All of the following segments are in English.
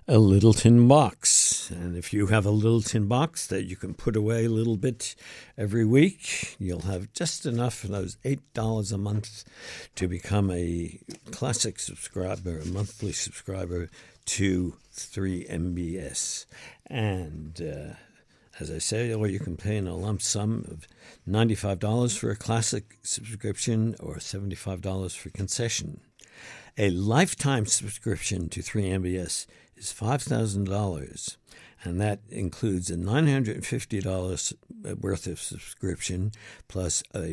a little tin box. And if you have a little tin box that you can put away a little bit every week, you'll have just enough for those $8 a month to become a classic subscriber, a monthly subscriber to 3MBS. And as I say, or you can pay in a lump sum of $95 for a classic subscription or $75 for concession. A lifetime subscription to 3MBS is $5,000, and that includes a $950 worth of subscription plus a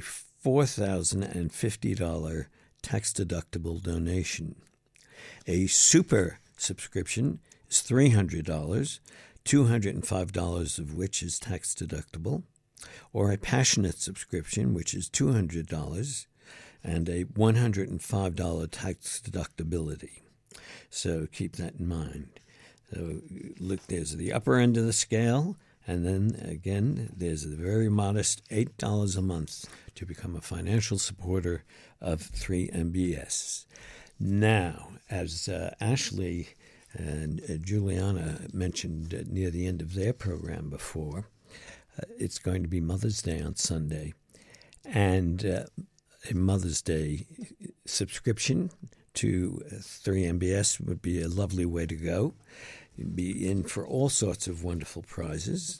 $4,050 tax-deductible donation. A super subscription is $300, $205 of which is tax-deductible, or a passionate subscription, which is $200, and a $105 tax deductibility. So keep that in mind. So look, there's the upper end of the scale, and then again, there's the very modest $8 a month to become a financial supporter of 3MBS. Now, as Ashley and Juliana mentioned near the end of their program before, it's going to be Mother's Day on Sunday, and a Mother's Day subscription to 3MBS would be a lovely way to go. You'd be in for all sorts of wonderful prizes.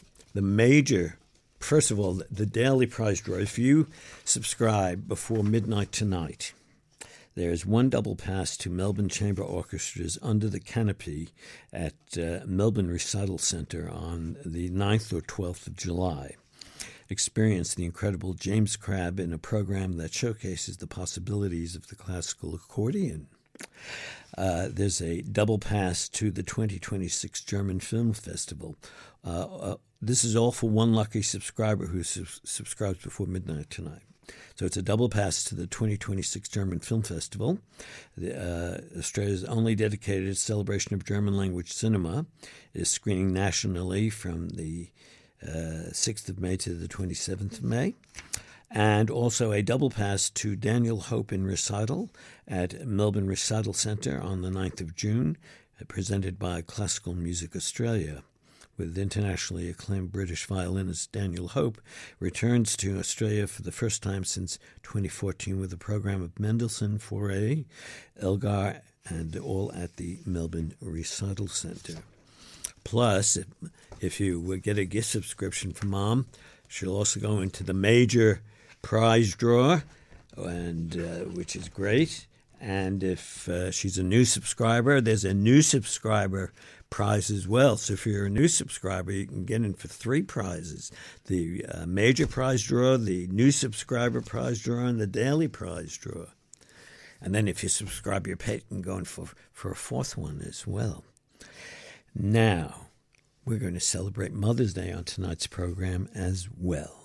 First of all, the daily prize draw, if you subscribe before midnight tonight, there's one double pass to Melbourne Chamber Orchestra's Under the Canopy at Melbourne Recital Centre on the 9th or 12th of July. Experience the incredible James Crabb in a program that showcases the possibilities of the classical accordion. There's a double pass to the 2026 German Film Festival. This is all for one lucky subscriber who subscribes before midnight tonight. So it's a double pass to the 2026 German Film Festival, Australia's only dedicated celebration of German language cinema. Is screening nationally from the 6th of May to the 27th of May. And also a double pass to Daniel Hope in Recital at Melbourne Recital Centre on the 9th of June, presented by Classical Music Australia, with internationally acclaimed British violinist Daniel Hope, returns to Australia for the first time since 2014 with a program of Mendelssohn, Fauré, Elgar, and all at the Melbourne Recital Centre. Plus, if you get a gift subscription from Mom, she'll also go into the major prize draw, and which is great. And if she's a new subscriber, there's a new subscriber prize as well. So if you're a new subscriber, you can get in for 3 prizes: the major prize draw, the new subscriber prize draw, and the daily prize draw. And then if you subscribe your pet, you can go in for a 4th one as well. Now, we're going to celebrate Mother's Day on tonight's program as well.